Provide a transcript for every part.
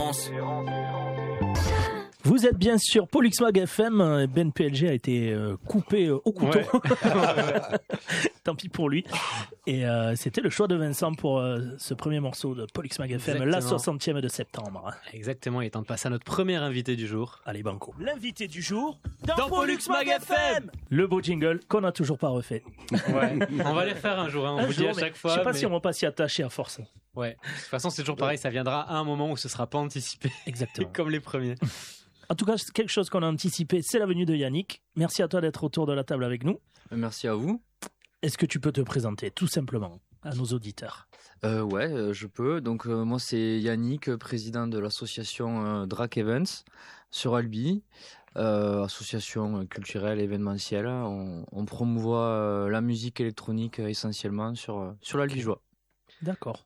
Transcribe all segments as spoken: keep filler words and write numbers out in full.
Référence. Vous êtes bien sûr Pollux Mag F M. Ben P L G a été euh, coupé euh, au couteau. Ouais. Tant pis pour lui. Et euh, c'était le choix de Vincent pour euh, ce premier morceau de Pollux Mag F M, exactement. La soixantième de septembre. Exactement, il est temps de passer à notre premier invité du jour. Allez, banco. L'invité du jour dans, dans Pollux Mag F M. Le beau jingle qu'on n'a toujours pas refait. Ouais. On va les refaire un jour, hein. On un vous jour, dit à chaque fois. Je sais pas mais... si on va pas s'y attacher à force. Ouais. De toute façon, c'est toujours pareil, ça viendra à un moment où ce sera pas anticipé. Exactement. Comme les premiers. En tout cas, quelque chose qu'on a anticipé, c'est la venue de Yannick. Merci à toi d'être autour de la table avec nous. Merci à vous. Est-ce que tu peux te présenter, tout simplement, à nos auditeurs ? euh, Ouais, euh, je peux. Donc, euh, moi, c'est Yannick, président de l'association euh, Drac Events sur Albi. Euh, association culturelle, événementielle. On, on promouvoit euh, la musique électronique euh, essentiellement sur, euh, sur l'Albigeois. D'accord.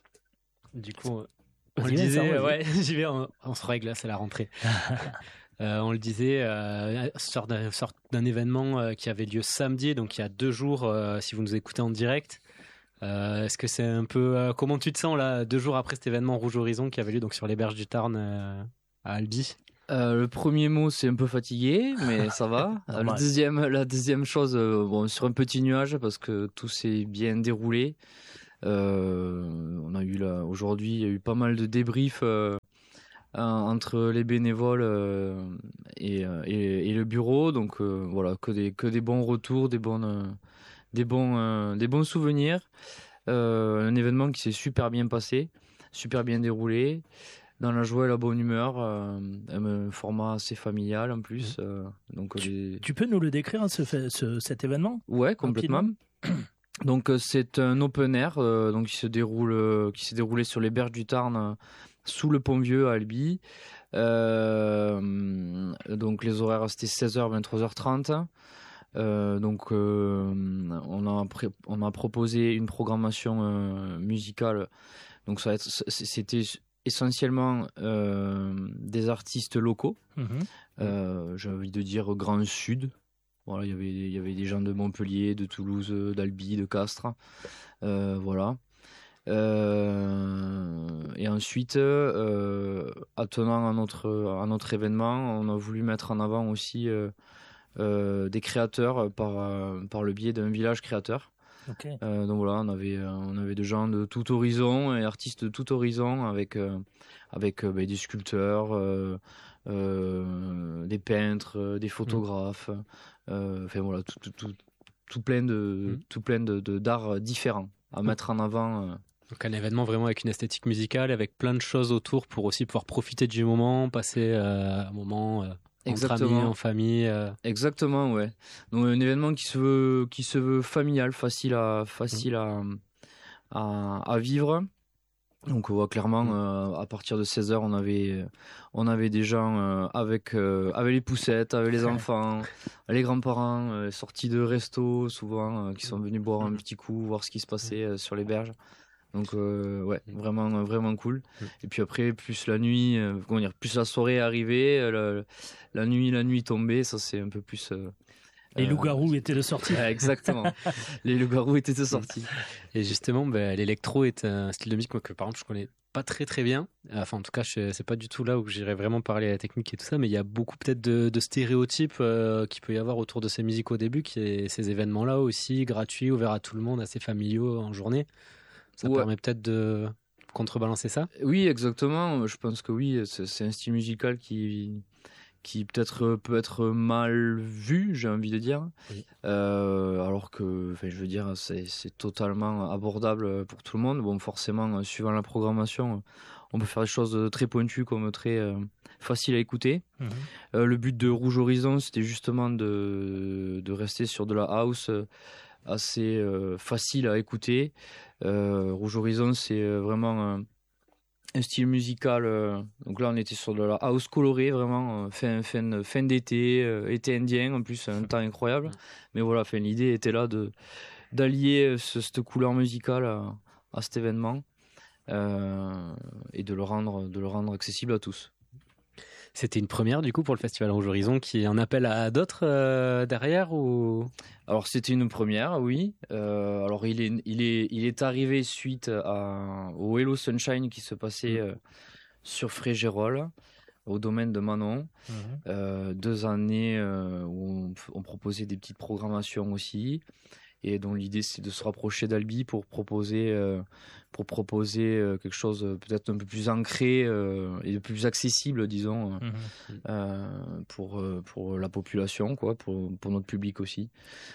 Du coup... On le disait, euh, ouais, j'y vais, on, on se règle, là, c'est la rentrée. euh, on le disait, euh, sorte d'un, sorte d'un événement euh, qui avait lieu samedi, donc il y a deux jours, euh, si vous nous écoutez en direct. Euh, est-ce que c'est un peu, euh, comment tu te sens là, deux jours après cet événement Rouge Horizon qui avait lieu donc sur les berges du Tarn euh, à Albi? Euh, le premier mot, c'est un peu fatigué, mais ça va. euh, le deuxième, la deuxième chose, euh, bon, sur un petit nuage parce que tout s'est bien déroulé. Euh, on a eu là aujourd'hui, il y a eu pas mal de débriefs euh, entre les bénévoles euh, et, et, et le bureau, donc euh, voilà, que des que des bons retours, des bonnes, euh, des bons, euh, des bons souvenirs. Euh, un événement qui s'est super bien passé, super bien déroulé, dans la joie et la bonne humeur, euh, un format assez familial en plus. Euh, donc tu, les... tu peux nous le décrire ce, ce cet événement ? Ouais, complètement. Donc c'est un open air euh, donc qui se déroule euh, qui s'est déroulé sur les berges du Tarn euh, sous le pont Vieux à Albi. Euh, donc les horaires c'était seize heures vingt-trois heures trente. Euh, donc euh, on a pré- on a proposé une programmation euh, musicale. Donc ça va être, c'était essentiellement euh, des artistes locaux. Mmh. Euh, j'ai envie de dire Grand Sud. Voilà, il y avait il y avait des gens de Montpellier, de Toulouse, d'Albi, de Castres, euh, voilà. Euh, et ensuite, euh, attenant à notre à notre événement, on a voulu mettre en avant aussi euh, euh, des créateurs par par le biais d'un village créateur. Okay. Euh, donc voilà, on avait on avait des gens de tout horizon et artistes de tout horizon avec euh, avec euh, bah, des sculpteurs, euh, euh, des peintres, des photographes. Mmh. Euh, enfin voilà, tout, tout, tout, tout plein de, mmh. tout plein de, de, d'arts différents à mmh. mettre en avant. Euh. Donc un événement vraiment avec une esthétique musicale, avec plein de choses autour pour aussi pouvoir profiter du moment, passer euh, un moment euh, entre amis, en famille. Euh. Exactement, ouais. Donc un événement qui se veut, qui se veut familial, facile à, facile mmh. à, à, à vivre. Donc on voit clairement euh, à partir de seize heures on avait on avait des gens euh, avec euh, avec les poussettes, avec les enfants, les grands-parents euh, sortis de resto souvent euh, qui sont venus boire un petit coup, voir ce qui se passait euh, sur les berges. Donc euh, ouais, vraiment vraiment cool. Et puis après plus la nuit, euh, comment dire, plus la soirée est arrivée, la, la nuit la nuit tombée, ça c'est un peu plus euh, Les loups-garous euh, étaient de sortie. Exactement. Les loups-garous étaient de sortie. Et justement, bah, l'électro est un style de musique que par exemple je connais pas très très bien. Enfin, en tout cas, je, c'est pas du tout là où j'irais vraiment parler à la technique et tout ça, mais il y a beaucoup peut-être de, de stéréotypes euh, qu'il peut y avoir autour de ces musiques au début, qui est ces événements-là aussi gratuits, ouverts à tout le monde, assez familiaux en journée. Ça ouais. permet peut-être de contrebalancer ça. Oui, exactement. Je pense que oui, c'est, c'est un style musical qui qui peut-être peut être mal vu, j'ai envie de dire, oui. euh, alors que, enfin, je veux dire, c'est, c'est totalement abordable pour tout le monde. Bon, forcément, suivant la programmation, on peut faire des choses très pointues comme très euh, faciles à écouter. Mmh. Euh, le but de Rouge Horizon, c'était justement de de rester sur de la house assez euh, facile à écouter. Euh, Rouge Horizon, c'est vraiment euh, un style musical, euh, donc là on était sur de la house colorée vraiment, euh, fin, fin, fin d'été, euh, été indien en plus, un temps incroyable. Mais voilà, fin, l'idée était là de, d'allier ce, cette couleur musicale à, à cet événement euh, et de le, rendre, de le rendre accessible à tous. C'était une première du coup pour le Festival Rouge Horizon qui en appelle à d'autres euh, derrière ou... Alors c'était une première, oui. Euh, alors il est, il est, il est arrivé suite à, au Hello Sunshine qui se passait euh, sur Frégérolles, au domaine de Manon. Mmh. Euh, deux années euh, où on, on proposait des petites programmations aussi, et dont l'idée c'est de se rapprocher d'Albi pour proposer, euh, pour proposer euh, quelque chose peut-être un peu plus ancré euh, et plus accessible, disons, mmh. euh, pour, pour la population, quoi, pour, pour notre public aussi.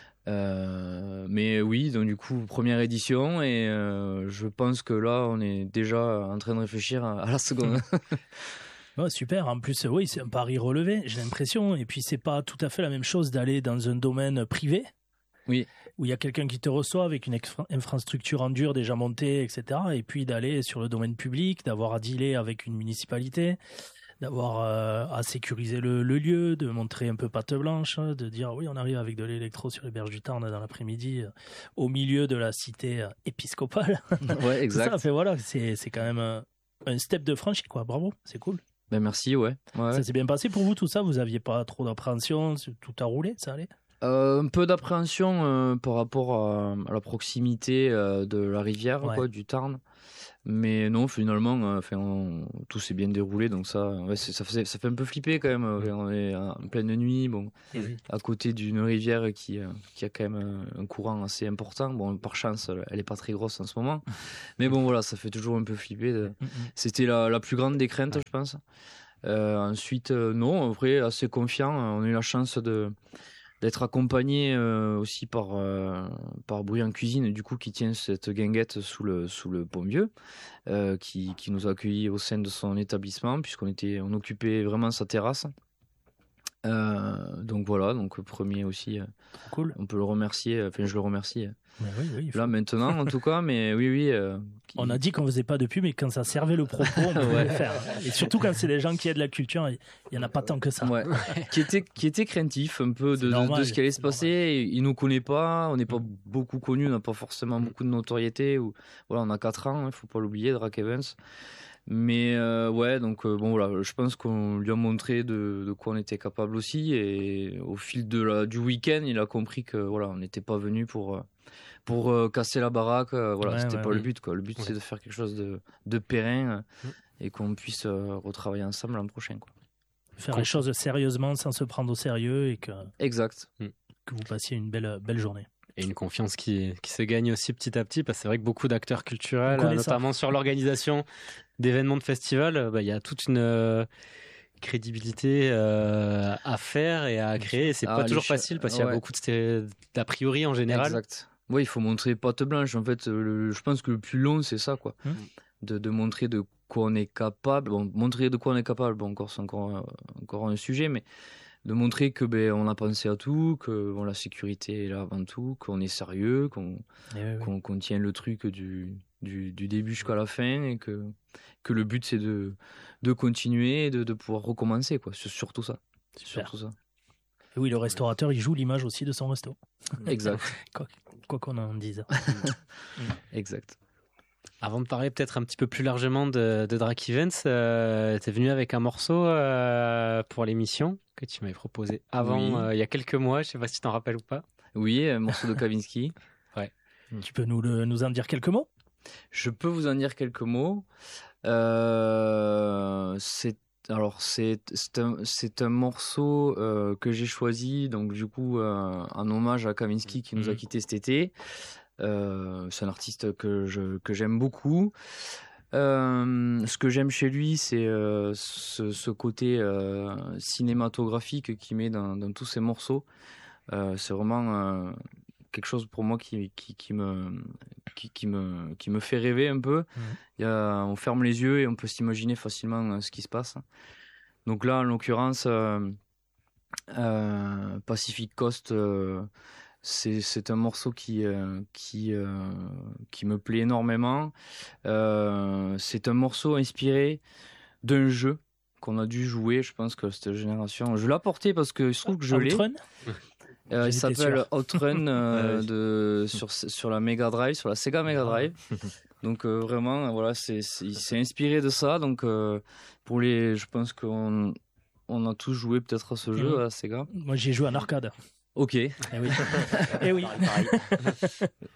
Euh, mais oui, donc du coup, première édition, et euh, je pense que là, on est déjà en train de réfléchir à, à la seconde. Ouais, super. En plus, oui, c'est un pari relevé, j'ai l'impression. Et puis, c'est pas tout à fait la même chose d'aller dans un domaine privé. Oui. Où il y a quelqu'un qui te reçoit avec une extra- infrastructure en dur déjà montée, et cetera. Et puis d'aller sur le domaine public, d'avoir à dealer avec une municipalité, d'avoir euh, à sécuriser le, le lieu, de montrer un peu patte blanche, de dire oui, on arrive avec de l'électro sur les berges du Tarn dans l'après-midi, euh, au milieu de la cité euh, épiscopale. Ouais, exact. Ça fait, voilà, c'est, c'est quand même un, un step de franchi, quoi. Bravo, c'est cool. Ben merci, ouais. ouais. Ça s'est bien passé pour vous, tout ça? Vous n'aviez pas trop d'appréhension? Tout a roulé, ça allait? Euh, un peu d'appréhension euh, par rapport à, à la proximité euh, de la rivière, Ouais. quoi, du Tarn. Mais non, finalement, euh, on, tout s'est bien déroulé, donc ça, ouais, c'est, ça, faisait, ça fait un peu flipper quand même. Euh, on est en pleine nuit, bon, Et oui. à côté d'une rivière qui, euh, qui a quand même un, un courant assez important. Bon, par chance, elle n'est pas très grosse en ce moment. Mais bon, voilà, ça fait toujours un peu flipper. De... Mm-mm. C'était la, la plus grande des craintes, je pense. Euh, ensuite, euh, non, après, assez confiant. On a eu la chance de... d'être accompagné euh, aussi par, euh, par Bruyant Cuisine, du coup, qui tient cette guinguette sous le, sous le Pont-Vieux, euh, qui, qui nous a accueillis au sein de son établissement, puisqu'on était, on occupait vraiment sa terrasse. Euh, donc voilà, donc premier aussi, euh, Cool. on peut le remercier, enfin je le remercie Mais oui, oui, il faut- là maintenant en tout cas, mais oui, oui. Euh, qui- On a dit qu'on faisait pas de pub, mais quand ça servait le propos, on pouvait Ouais. le faire. Et surtout quand c'est des gens qui aident la culture, il y en a pas tant que ça. Ouais. qui était qui était craintif un peu C'est de, de- normal, de ce qui allait se c'est passer. Il nous connaît pas, on n'est pas beaucoup connu, on n'a pas forcément Mm. beaucoup de notoriété. Ou voilà, on a quatre ans, il faut pas l'oublier, Drac Evans. Mais euh, ouais, donc euh, bon voilà, je pense qu'on lui a montré de, de quoi on était capable aussi, et au fil de la, du week-end, il a compris que voilà, on n'était pas venu pour euh, pour euh, casser la baraque. euh, voilà, Ouais, c'était ouais, pas ouais. le but, quoi. Le but Ouais. c'est de faire quelque chose de de périn, euh, Mm. et qu'on puisse euh, retravailler ensemble l'an prochain, quoi. Faire les choses sérieusement sans se prendre au sérieux et que, Exact. que vous passiez une belle, belle journée. Et une confiance qui, qui se gagne aussi petit à petit, parce que c'est vrai que beaucoup d'acteurs culturels, On connaît ça. notamment sur l'organisation d'événements de festivals, euh, bah, il y a toute une euh, crédibilité euh, à faire et à créer. Et c'est Ah, pas les toujours cha- facile, parce qu'il y a ouais. beaucoup de sté- d'a priori en général. Exact. Oui, il faut montrer patte blanche. En fait, le- je pense que le plus long, c'est ça, quoi. Hmm. De, de montrer de quoi on est capable. Bon, montrer de quoi on est capable, bon, encore, c'est encore, un- encore un sujet, mais de montrer que ben, on a pensé à tout, que bon, la sécurité est là avant tout, qu'on est sérieux, qu'on, Et oui, oui. qu'on, qu'on tient le truc du, du, du début jusqu'à la fin, et que, que le but, c'est de, de continuer et de, de pouvoir recommencer, quoi. C'est surtout ça. C'est Super. surtout ça. Et oui, le restaurateur, il joue l'image aussi de son resto. Exact. Quoi, quoi qu'on en dise. Exact. Avant de parler peut-être un petit peu plus largement de, de Drac Events, euh, tu es venu avec un morceau euh, pour l'émission que tu m'avais proposé avant, Oui. euh, il y a quelques mois, je sais pas si tu t'en rappelles ou pas. Oui, un morceau de Kavinsky. Tu peux nous, le, nous en dire quelques mots? Je peux vous en dire quelques mots. Euh, c'est alors c'est c'est un, c'est un morceau euh, que j'ai choisi, donc du coup euh, en hommage à Kavinsky qui nous a Mhm. quittés cet été. Euh, c'est un artiste que je que j'aime beaucoup. Euh, ce que j'aime chez lui, c'est euh, ce, ce côté euh, cinématographique qu'il met dans, dans tous ses morceaux. Euh, c'est vraiment euh, quelque chose pour moi qui, qui, qui, me, qui, qui, me, qui me fait rêver un peu. Mhm. Il y a, on ferme les yeux et on peut s'imaginer facilement euh, ce qui se passe. Donc là, en l'occurrence, euh, euh, Pacific Coast, euh, c'est, c'est un morceau qui, euh, qui, euh, qui me plaît énormément. Euh, c'est un morceau inspiré d'un jeu qu'on a dû jouer, je pense que cette génération. Je l'ai apporté parce que je trouve que je l'ai. Outrun? Euh, il J'en étais s'appelle sûr. Outrun euh, Ouais. de, sur, sur la Mega Drive, sur la Sega Mega Drive. Donc euh, vraiment, euh, voilà, c'est, c'est, il s'est inspiré de ça. Donc euh, pour les, je pense qu'on on a tous joué peut-être à ce jeu, Mhm. à la Sega. Moi, j'ai joué en arcade. Ok. Eh oui. Eh oui.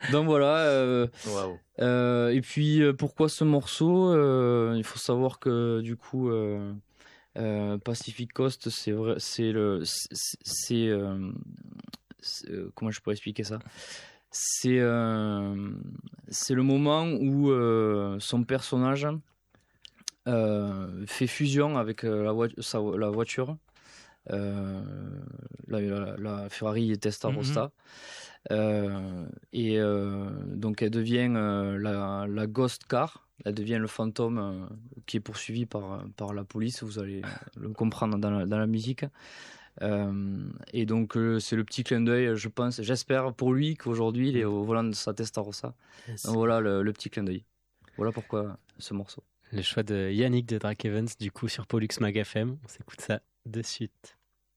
Donc voilà. Euh, wow. euh, et puis pourquoi ce morceau euh, il faut savoir que du coup euh, euh, Pacific Coast, c'est vrai, c'est le, c'est, c'est, euh, c'est euh, comment je pourrais expliquer ça. C'est euh, c'est le moment où euh, son personnage euh, fait fusion avec euh, la, vo- sa, la voiture. Euh, la, la, la Ferrari Testarossa. Mm-hmm. euh, et euh, donc elle devient euh, la, la Ghost Car, elle devient le fantôme euh, qui est poursuivi par, par la police, vous allez le comprendre dans la, dans la musique. Euh, et donc euh, c'est le petit clin d'œil, je pense, j'espère pour lui qu'aujourd'hui il est au volant de sa Testarossa. Yes. Donc voilà le, le petit clin d'œil. Voilà pourquoi ce morceau. Le choix de Yannick de Drake Evans du coup sur Pollux Mag F M, on s'écoute ça de suite.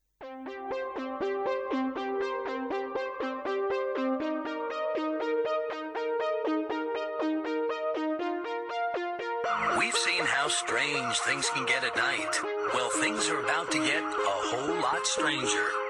We've seen how strange things can get at night. Well, things are about to get a whole lot stranger.